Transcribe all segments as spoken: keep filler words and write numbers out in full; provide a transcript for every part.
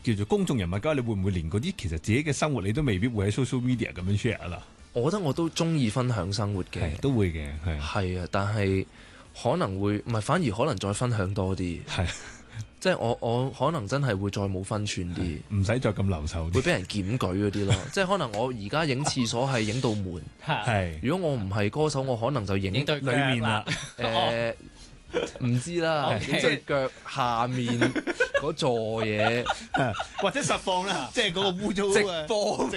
叫做公眾人物嘅話，你會唔會連嗰啲其實自己嘅生活你都未必會喺 social media 咁樣 share 啦？ 我覺得我都中意分享生活嘅， 都會嘅，係係啊，但係可能會唔係，反而可能再分享多啲， 係即係我我可能真係會再冇分寸啲， 唔使再咁留守， 會俾人檢舉嗰啲咯。即係可能我而家影廁所係影到門， 係如果我唔係歌手，我可能就影影對腳裏面啦。 誒唔知啦，影對腳下面嗰座嘢， 或者實況啦，即係嗰個污糟直啊播。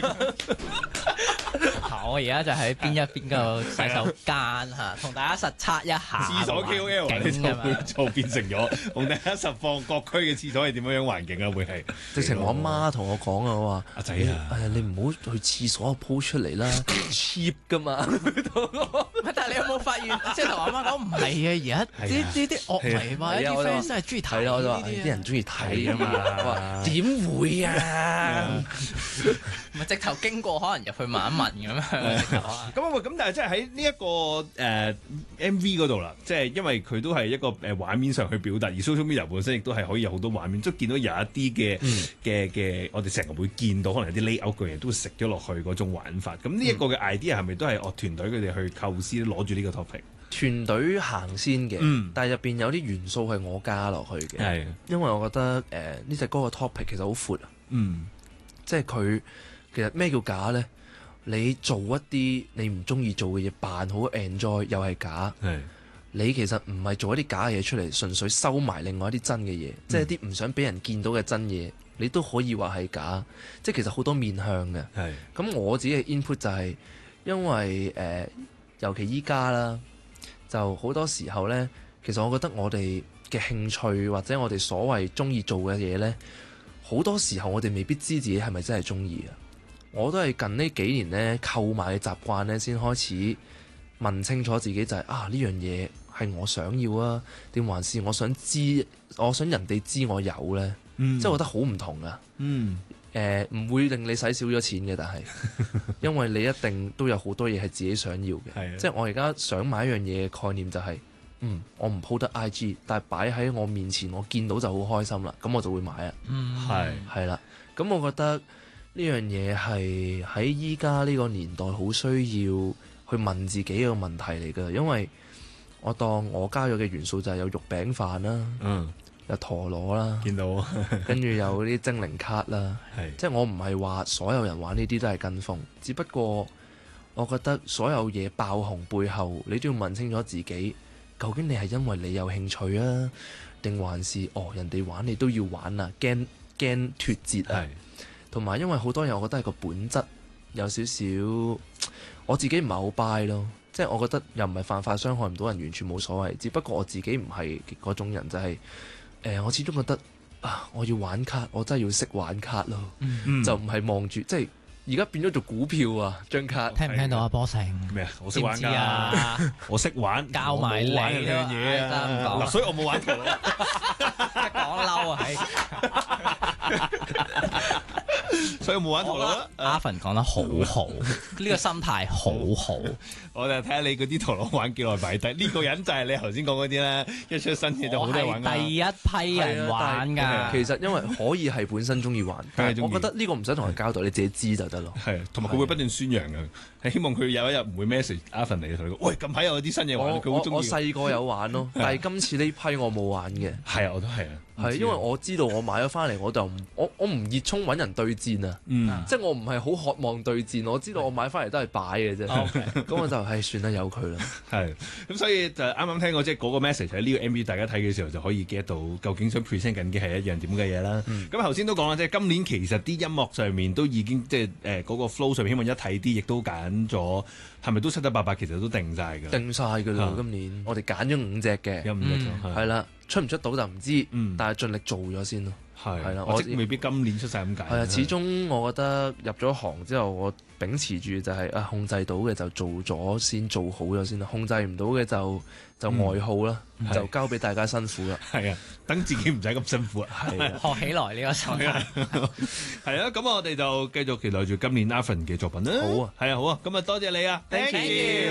我而家就喺邊一邊個洗手間嚇，同大家實測一下廁所 K O L 你就會就變成咗同大家實況各區嘅廁所係點樣樣環境啊？會係直情我阿媽同我講啊，我話阿仔啊， 哎呀你唔好去廁所 po 出嚟啦，cheap 噶嘛。 但係你有冇發現，即係同阿媽講唔係啊？而家呢呢啲樂迷嘛，啲 fans 真係中意睇係啦，我就話呢啲啲人中意睇啊嘛。我話點會啊？ 咪直頭經過，可能入去問一問咁樣。 咁啊咁，但係即係喺呢一個誒、呃、M V 嗰度啦，即係因為佢都係一個誒畫面上去表達，而 social media 本身亦都係可以有好多畫面，即係見到有一啲嘅嘅嘅，我哋成日會見到可能有啲 layout 嘅嘢都會食咗落去嗰種玩法。咁呢一個嘅 idea 係咪都係樂團隊佢哋去構思攞住呢個 topic？ 團隊行先嘅， 嗯、 但係入邊有啲元素係我加落去嘅， 係因為我覺得誒呢隻歌嘅 topic 其實好闊啊， 嗯， 即係佢其實咩叫假呢？你做一啲你唔中意做嘅嘢，扮好 enjoy 又係假。 係你其實唔係做一啲假嘢出嚟，純粹收埋另外一啲真嘅嘢，嗯、即係啲唔想俾人見到嘅真嘢，你都可以話係假。即係其實好多面向嘅。 係咁我自己嘅 input 就係、是、因為誒、呃，尤其依家啦，就好多時候呢，其實我覺得我哋嘅興趣或者我哋所謂中意做嘅嘢呢，好多時候我哋未必知自己係咪真係中意啊。我都係近呢幾年呢，購買嘅習慣呢，先開始問清楚自己就係、是、啊呢樣嘢係我想要啊，定還是我想知，我想人哋知我有呢？ 嗯、 即係我覺得好唔同啊。 嗯， 誒唔、呃、會令你使少咗錢嘅，但係因為你一定都有好多嘢係自己想要嘅。 係即係我而家想買一樣嘢嘅概念就係、是，嗯，我唔 po 得 I G，但係擺喺我面前，我見到就好開心啦，咁我就會買啊。 嗯， 係係啦，咁我覺得呢樣嘢係喺依家呢個年代好需要去問自己一個問題嚟㗎，因為我當我加咗嘅元素就係有肉餅飯啦， 嗯， 有陀螺啦， 見到， 跟住有啲精靈卡啦， 係即係我唔係話所有人玩呢啲都係跟風，只不過我覺得所有嘢爆紅背後，你都要問清楚自己，究竟你係因為你有興趣啊，定還是哦人哋玩你都要玩啊，驚驚脫節啊，同埋因為好多嘢，我覺得係個本質有少少，我自己唔係好 buy 咯，即係我覺得又唔係犯法傷害唔到人，完全冇所謂，只不過我自己唔係嗰種人，就係、是、誒、呃、我始終覺得啊我要玩卡，我真係要識玩卡咯， 嗯、 就唔係望住即係而家變咗做股票啊張卡， 聽唔聽到啊波成咩啊？我識玩㗎， 啊、 我識玩， 教埋你玩呢樣嘢啊！嗱，所以我冇玩陀螺， 講嬲啊係。 所以我冇玩陀螺啦。 阿芬講得好好，呢個心態好好。 我就睇下你嗰啲陀螺玩幾耐擺低。呢個人就係你頭先講嗰啲咧，一出新嘢就好多人玩㗎。 第一批人玩㗎。 其實因為可以係本身中意玩，但係我覺得呢個唔使同人交代，你自己知就得咯。 係，同埋佢會不斷宣揚嘅，係希望佢有一日唔會 message 阿芬嚟同你講，喂，近排有啲新嘢玩，佢好中意。 我細個有玩咯，但係今次呢批我冇玩嘅。 係啊，我都係啊。 係因為我知道我買咗翻嚟，我就唔我我唔熱衷揾人對戰啊。 嗯， 即係我唔係好渴望對戰，我知道我買翻嚟都係擺嘅啫。咁我就係算啦，由佢啦。 係咁，所以就啱啱聽過即係嗰個 message 喺呢個 M V，大家睇嘅時候就可以 get 到究竟想 present 緊嘅係一樣點嘅嘢啦。咁頭先都講啦，即係今年其實啲音樂上面都已經即係誒嗰個 flow 上面，希望一睇啲，亦都揀咗係咪都七七八八，其實都定晒㗎。 定晒㗎啦！今年我哋揀咗五隻嘅， 有五隻咗， 係啦，出唔出到就唔知， 嗯、 但係盡力做咗先咯。 係係啦， 我即未必今年出晒咁解。 係啊，始終我覺得入咗行之後，我秉持住就係、是、啊，控制到嘅就做咗先，做好咗先啦。控制唔到嘅就就愛好啦，嗯、就交俾大家辛苦啦。 係啊，等自己唔使咁辛苦啊。 係啊， 學起來呢個心態。 係啊，咁我哋就繼續期待住今年阿芬嘅作品啦。 好啊， 係啊，好啊，咁啊多謝你啊 ，thank you。